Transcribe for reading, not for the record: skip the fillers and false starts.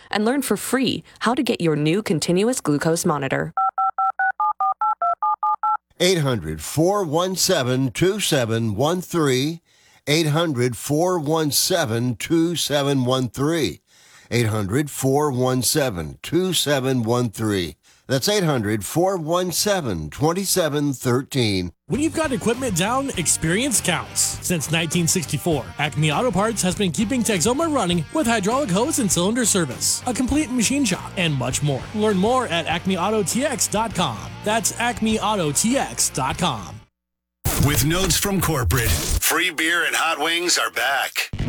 and learn for free how to get your new continuous glucose monitor. 800-417-2713. 800-417-2713. 800-417-2713. That's 800-417-2713. When you've got equipment down, experience counts. Since 1964, Acme Auto Parts has been keeping Texoma running with hydraulic hose and cylinder service, a complete machine shop, and much more. Learn more at acmeautotx.com. That's acmeautotx.com. With notes from corporate, free beer and hot wings are back.